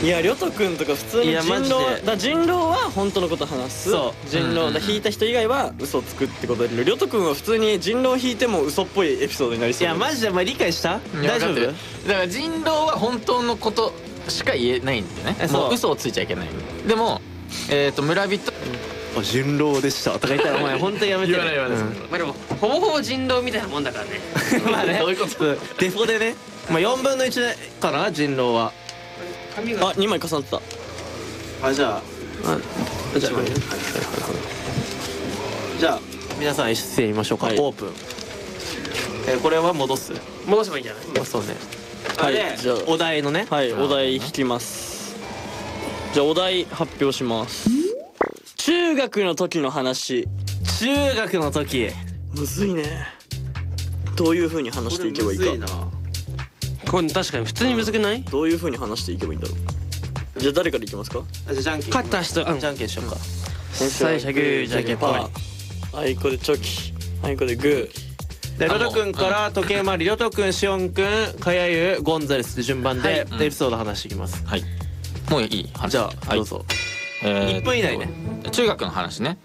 いや、りょとくんとか普通に人狼は本当のこと話す。そう人狼だ、引いた人以外は嘘をつくってことだけど、りょとくんは普通に人狼引いても嘘っぽいエピソードになりそう。 いやマジで理解した？大丈夫？ だから人狼は本当のことしか言えないんだよね。もう嘘をついちゃいけない。でも村人人狼でしたとか言ったらお前本当にやめて。 言わない言わない。 まあでもほぼほぼ人狼みたいなもんだからね。 まあね、 どういうこと？ デフォでね、まあ4分の1かな人狼は。 あ、2枚重なった。 じゃあじゃあ皆さん一斉に言いましょうか。オープン。これは戻せばいいんじゃない？そうね。 はい、じゃあお題のね。 はい、お題引きます。じゃあお題発表します。中学の時の話。 中学の時むずいね。どういう風に話していけばいいか。 これ確かに普通にむずくない？ どういう風に話していけばいいんだろう。じゃあ誰からいきますか？ じゃあじゃんけん。 勝った人じゃんけんしようか。 最初グーじゃんけんパー。あいこでチョキ。あいこでグー。 で、りょとくんから時計回り、りょとくん、しおんくん、かやゆ、ゴンザレスで順番でエピソード話していきます。 はい。もういい話。 じゃあどうぞ。1分以内ね。 中学の話ね。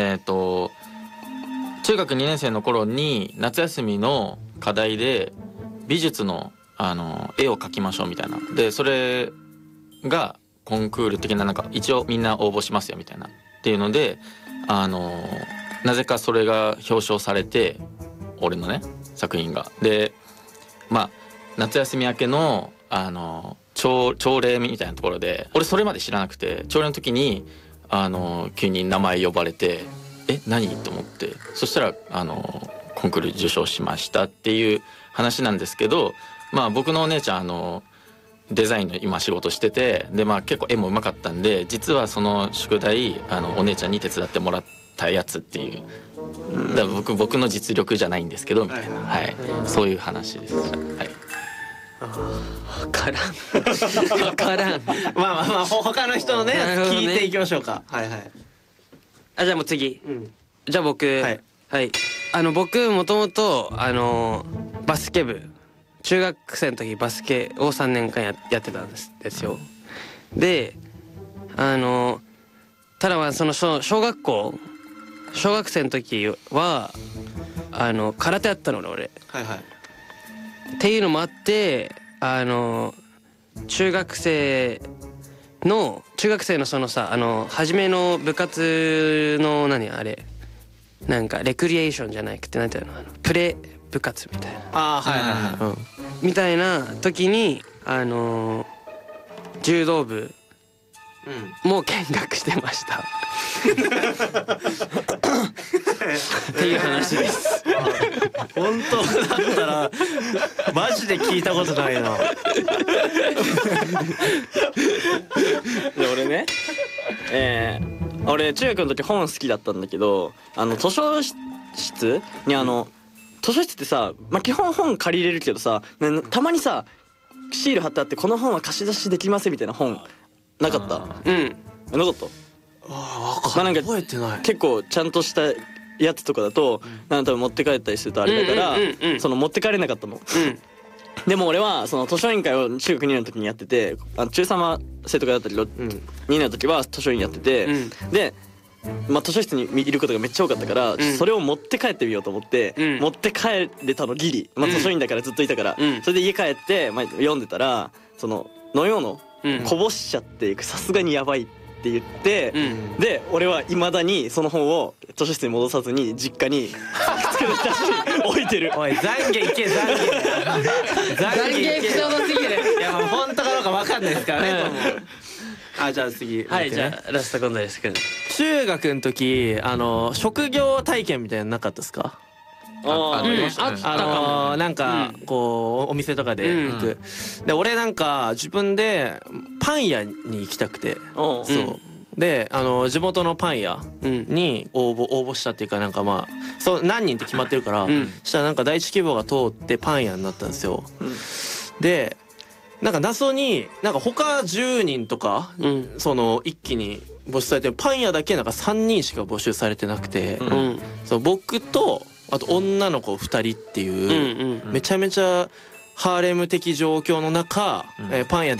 中学2年生の頃に夏休みの課題で美術の絵を描きましょうみたいな。でそれがコンクール的な、なんか一応みんな応募しますよみたいなっていうので、なぜかそれが表彰されて、俺のね作品が。でまあ夏休み明けの朝礼みたいなところで、俺それまで知らなくて、朝礼の時に急に名前呼ばれて、何と思って、そしたらコンクール受賞しましたっていう話なんですけど、まあ僕のお姉ちゃんデザインの今仕事してて、でまあ結構絵もうまかったんで、実はその宿題お姉ちゃんに手伝ってもらったやつっていう、だから僕の実力じゃないんですけどみたいな、はい、そういう話です。はい。 分からん。 まあ他の人のね聞いていきましょうか。はいはい。 じゃあもう次。じゃあ僕。はい。僕もともとバスケ部、中学生の時バスケを3年間やってたんですよ。でただまあその小学生の時は空手やったの俺。はいはい。っていうのもあって、中学生のそのさ初めの部活のあれなんかレクリエーションじゃなくてなんていうのプレ部活みたいな。 はいはいはい。 みたいな時に柔道部も見学してました。っていう話です。 本当だったらマジで聞いたことないな。 で俺ね、俺中学の時本好きだったんだけど、図書室に図書室ってさ、まあ、基本本借りれるけどさ、たまにさシール貼ってあって、この本は貸し出しできませんみたいな本なかった？なかった。 覚えてない。 結構ちゃんとしたやつとかだと多分持って帰ったりするとあれだから、その持って帰れなかったの。でも俺はその図書委員会を中学2年の時にやってて、中3は生徒会だったけど、2年の時は図書委員やってて、でまあ図書室にいることがめっちゃ多かったから、それを持って帰ってみようと思って、持って帰れたのギリ、まあ、図書委員だからずっといたから、それで家帰って、まあ、読んでたらその飲み物こぼしちゃって、さすがにやばいって言って、で俺はいまだにその本を図書室に戻さずに実家に置いてる。 おい懺悔いけ、懺悔エピソードすぎる。いやもう本当かどうか分かんないですからね。じゃあ次。 はい、じゃあラスト今度ですけど、 中学の時職業体験みたいなのなかったですか？ あったかも。 なんかこうお店とかで行く。で俺なんか自分でパン屋に行きたくて、そうで地元のパン屋に応募したっていうか、なんかまあそう何人って決まってるから、したらなんか第一希望が通ってパン屋になったんですよ。でなんか謎になんか他10人とかその一気に募集されて、パン屋だけなんか3人しか募集されてなくて、そう僕とあと女の子2人っていうめちゃめちゃハーレム的状況の中、パン屋で